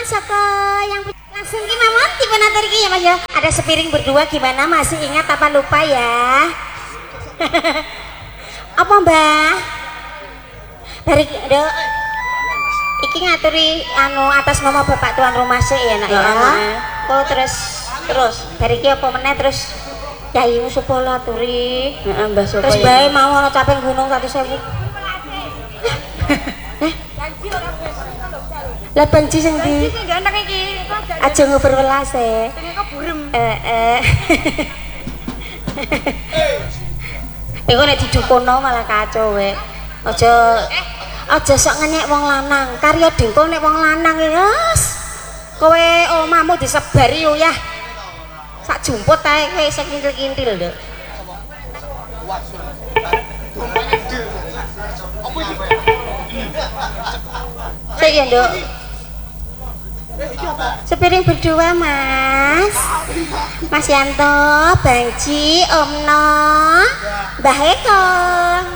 saka yang langsung gimana tipe nanti iki ya Mas ya. Ada sepiring berdua gimana, masih ingat apa lupa ya? Apa Mbah? Dari iki ngaturi anu atas nama Bapak tuan rumah sih ya nak ya. Oh terus dari iki apa meneh terus Yayimu supaya aturi. Heeh Mbah supaya. Terus bae mau ana caping gunung 100.000. Lah banci sing ndi? Sing enak iki. Aja ngobrol welas e. Sing keburem. Iku nek didukono malah kacau we. Aja sok ngenyek wong lanang. Karya dengkul nek wong lanang wis. Kowe omahmu disebari yo ya. Sak jumput ae kowe sing kintil-kintil lho. Sik ya, Nduk. Sepiring berdua, Mas. Mas Yanto, Bangji, Omno, Mbah Eko.